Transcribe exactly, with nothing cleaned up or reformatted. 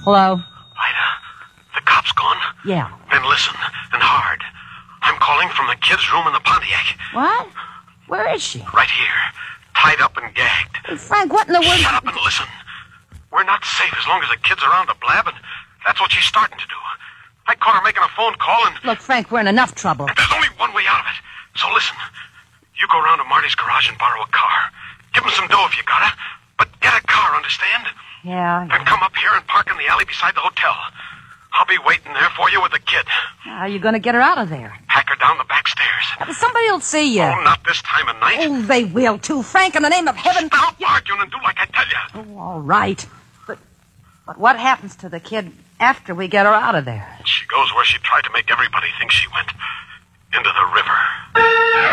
Hello? Ida, the cop's gone? Yeah. Then listen, and hard. I'm calling from the kid's room in the Pontiac. What? Where is she? Right here, tied up and gagged. Hey, Frank, what in the world? Shut up and listen. We're not safe as long as the kid's around to blab, and that's what she's starting to do. I caught her making a phone call, and... Look, Frank, we're in enough trouble. There's only one way out of it. So listen, you go around to Marty's garage and borrow a car. Give him some dough if you got it, but get a car, understand? Yeah. Then come up here and park in the alley beside the hotel. I'll be waiting there for you with the kid. How are you going to get her out of there? Pack her down the back stairs. Somebody will see you. Oh, not this time of night. Oh, they will, too. Frank, in the name of heaven... Stop arguing and do like I tell you. Oh, all right. But, but what happens to the kid after we get her out of there? She goes where she tried to make everybody think she went. Into the river.